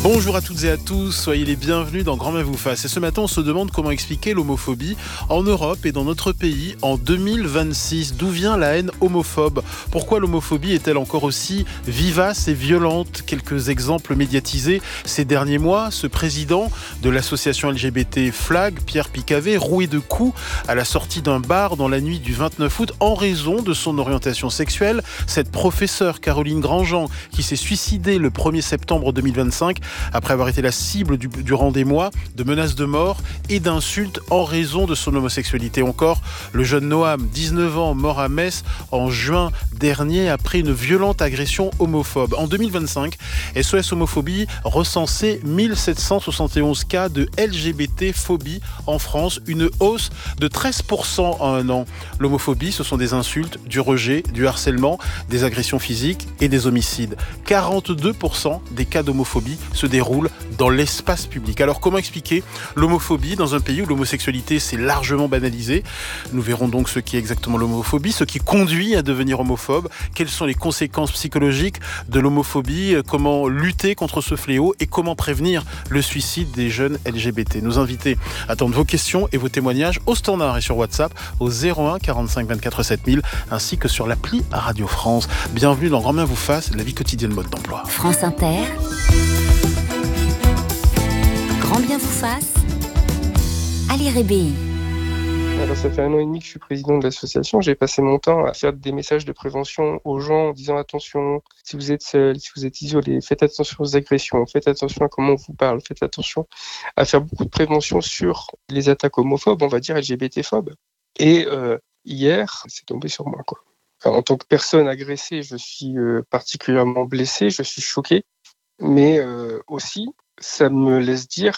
Bonjour à toutes et à tous, soyez les bienvenus dans Grand Bien vous fasse. Et ce matin, on se demande comment expliquer l'homophobie en Europe et dans notre pays en 2026. D'où vient la haine homophobe ? Pourquoi l'homophobie est-elle encore aussi vivace et violente ? Quelques exemples médiatisés ces derniers mois. Ce président de l'association LGBT Flag, Pierre Picavet, roué de coups à la sortie d'un bar dans la nuit du 29 août en raison de son orientation sexuelle. Cette professeure Caroline Grandjean qui s'est suicidée le 1er septembre 2025 après avoir été la cible durant des mois de menaces de mort et d'insultes en raison de son homosexualité. Encore, le jeune Noam, 19 ans, mort à Metz en juin dernier après une violente agression homophobe. En 2025, SOS Homophobie recensait 1771 cas de LGBT-phobie en France, une hausse de 13% en un an. L'homophobie, ce sont des insultes, du rejet, du harcèlement, des agressions physiques et des homicides. 42% des cas d'homophobie se déroule dans l'espace public. Alors comment expliquer l'homophobie dans un pays où l'homosexualité s'est largement banalisée ? Nous verrons donc ce qu'est exactement l'homophobie, ce qui conduit à devenir homophobe, quelles sont les conséquences psychologiques de l'homophobie, comment lutter contre ce fléau et comment prévenir le suicide des jeunes LGBT. Nos invités attendent vos questions et vos témoignages au standard et sur WhatsApp au 01 45 24 7000 ainsi que sur l'appli Radio France. Bienvenue dans Grand Bien vous fasse, la vie quotidienne mode d'emploi. France Inter. Grand Bien vous fasse, Ali Rébéi. Alors ça fait 1 an et demi que je suis président de l'association. J'ai passé mon temps à faire des messages de prévention aux gens en disant attention, si vous êtes seul, si vous êtes isolé, faites attention aux agressions, faites attention à comment on vous parle, faites attention à faire beaucoup de prévention sur les attaques homophobes, on va dire LGBT-phobes. Et hier, c'est tombé sur moi, quoi. Alors, en tant que personne agressée, je suis particulièrement blessé, je suis choqué, mais aussi, ça me laisse dire